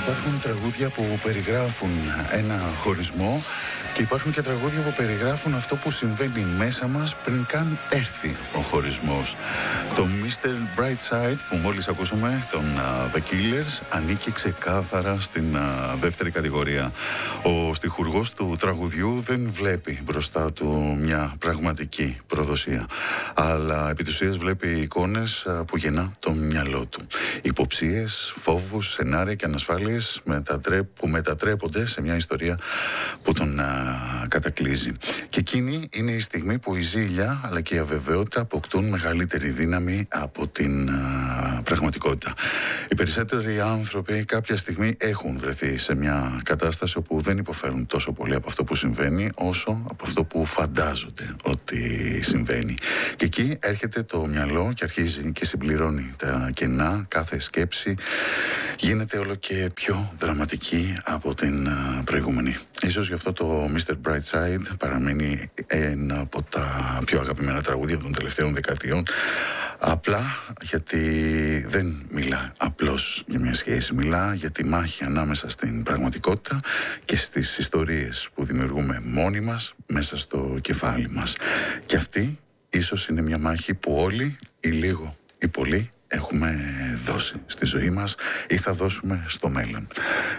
Υπάρχουν τραγούδια που περιγράφουν ένα χωρισμό και υπάρχουν και τραγούδια που περιγράφουν αυτό που συμβαίνει μέσα μας πριν καν έρθει ο χωρισμός. Το Mr. Brightside που μόλις ακούσαμε, τον The Killers, ανήκει ξεκάθαρα στην δεύτερη κατηγορία. Ο στιχουργός του τραγουδιού δεν βλέπει μπροστά του μια πραγματική προδοσία, αλλά επί της ουσίας βλέπει εικόνες που γεννά το μυαλό του. Υποψίες, φόβους, σενάρια και ανασφάλειες που μετατρέπονται σε μια ιστορία που τον κατακλείζει. Και εκείνη είναι η στιγμή που η ζήλια αλλά και η αβεβαιότητα αποκτούν μεγαλύτερη δύναμη από την πραγματικότητα. Οι περισσότεροι άνθρωποι κάποια στιγμή έχουν βρεθεί σε μια κατάσταση όπου δεν υποφέρουν τόσο πολύ από αυτό που συμβαίνει όσο από αυτό που φαντάζονται ότι συμβαίνει. Και εκεί έρχεται το μυαλό και αρχίζει και συμπληρώνει τα κενά. Κάθε σκέψη γίνεται όλο και πιο δραματική από την προηγούμενη. Ίσως γι' αυτό το Mr. Brightside παραμένει ένα από τα πιο αγαπημένα τραγούδια των τελευταίων δεκαετιών. Απλά γιατί δεν μιλά απλώς για μια σχέση. Μιλά για τη μάχη ανάμεσα στην πραγματικότητα και στις ιστορίες που δημιουργούμε μόνοι μας μέσα στο κεφάλι μας. Και αυτή ίσως είναι μια μάχη που όλοι ή λίγο ή πολύ έχουμε δώσει στη ζωή μας ή θα δώσουμε στο μέλλον.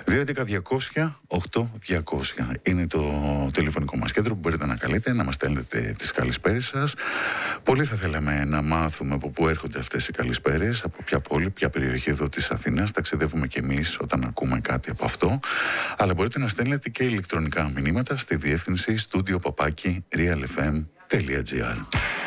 2.11.200.8.200 είναι το τηλεφωνικό μας κέντρο που μπορείτε να καλείτε, να μας στέλνετε τις καλησπέρες σας. Πολύ θα θέλαμε να μάθουμε από πού έρχονται αυτές οι καλησπέρες, από ποια πόλη, ποια περιοχή εδώ της Αθήνας. Ταξιδεύουμε κι εμείς όταν ακούμε κάτι από αυτό. Αλλά μπορείτε να στέλνετε και ηλεκτρονικά μηνύματα στη διεύθυνση studio@realfm.gr.